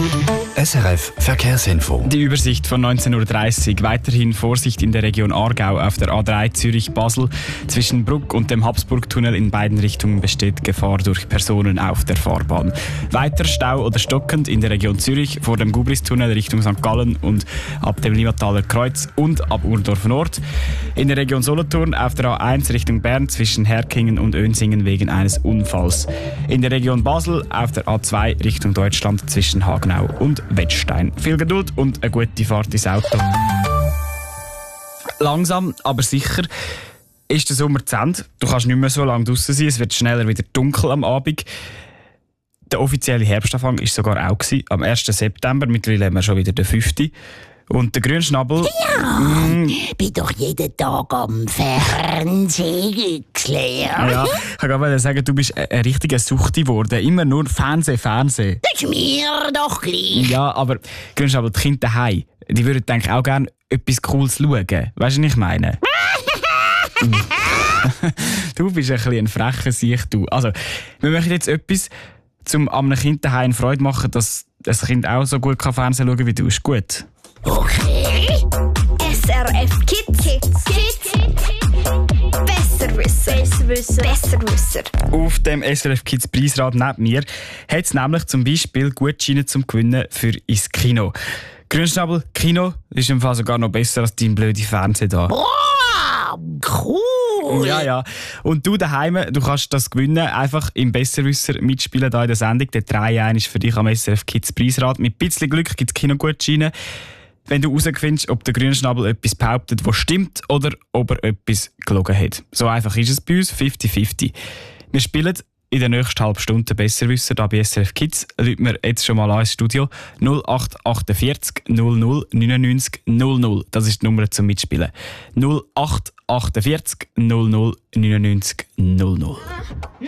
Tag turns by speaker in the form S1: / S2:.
S1: SRF Verkehrsinfo.
S2: Die Übersicht von 19.30 Uhr. Weiterhin Vorsicht in der Region Aargau auf der A3 Zürich-Basel. Zwischen Bruck und dem Habsburgtunnel in beiden Richtungen besteht Gefahr durch Personen auf der Fahrbahn. Weiter Stau oder stockend in der Region Zürich vor dem Gubristunnel Richtung St. Gallen und ab dem Limmataler Kreuz und ab Urdorf Nord. In der Region Solothurn auf der A1 Richtung Bern zwischen Herkingen und Önsingen wegen eines Unfalls. In der Region Basel auf der A2 Richtung Deutschland zwischen Hagenau und Wettstein. Viel Geduld und eine gute Fahrt ins Auto. Langsam, aber sicher ist der Sommer zu Ende. Du kannst nicht mehr so lange draussen sein, es wird schneller wieder dunkel am Abend. Der offizielle Herbstanfang war sogar auch am 1. September. Mittlerweile haben wir schon wieder den 5. Und der Grünschnabel...
S3: Ja, bin doch jeden Tag am Fernsehen geklärt.
S2: Ja, ich kann gerade sagen, du bist ein richtiger Suchti geworden. Immer nur Fernsehen.
S3: Das ist mir doch gleich.
S2: Ja, aber Grünschnabel, die Kinder daheim, die würden denke ich auch gerne etwas Cooles schauen. Weißt du, was ich meine? Du bist ein bisschen ein frecher Sicht, du. Also, wir möchten jetzt etwas, um einem Kind daheim Freude machen, dass das Kind auch so gut Fernsehen schauen kann wie du. Ist gut?
S3: Okay.
S4: SRF Kids. Besserwisser.
S2: Auf dem SRF Kids Preisrad neben mir hat es nämlich zum Beispiel Gutscheine zum Gewinnen für ins Kino. Grünschnabel, Kino ist im Fall sogar noch besser als dein blöde Fernsehen da.
S3: Wow, cool.
S2: Ja. Und du daheim, du kannst das gewinnen, einfach im Besserwisser mitspielen hier in der Sendung. Der 3-1 ist für dich am SRF Kids Preisrad. Mit ein bisschen Glück gibt es Kinogutscheine. Wenn du herausfindest, ob der Grünschnabel etwas behauptet, was stimmt, oder ob er etwas gelogen hat. So einfach ist es bei uns, 50-50. Wir spielen in der nächsten halben Stunde Besserwisser hier bei SRF Kids. Rufen wir jetzt schon mal an ins Studio. 0848 00 99 00. Das ist die Nummer zum Mitspielen. 0848 00 99 00.